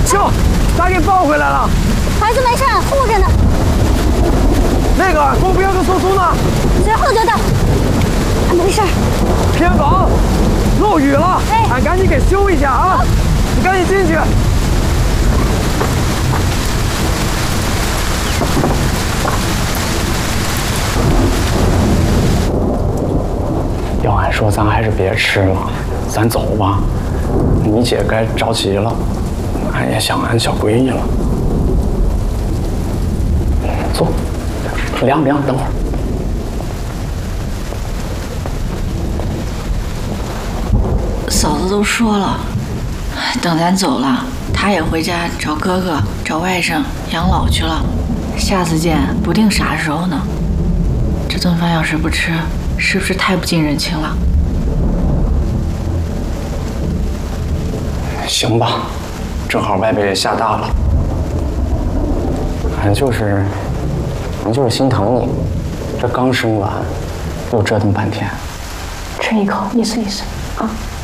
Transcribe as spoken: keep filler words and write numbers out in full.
哟，咋给抱回来了？ 孩子没事，护着呢。 那个公兵和苏苏呢？ 随后就到。他没事。 偏房，漏雨了， 哎， 俺赶紧给修一下啊！你赶紧进去。 要俺说，咱还是别吃了，咱走吧。你姐该着急了，俺也想俺小闺女了。坐，凉凉，等会儿。 嫂子都说了，等咱走了，她也回家找哥哥、找外甥养老去了。下次见不定啥时候呢。这顿饭要是不吃，是不是太不近人情了？ 行吧，正好外边也下大了，俺就是，俺就是心疼你，这刚生完，又折腾半天。 吃一口，意思意思啊。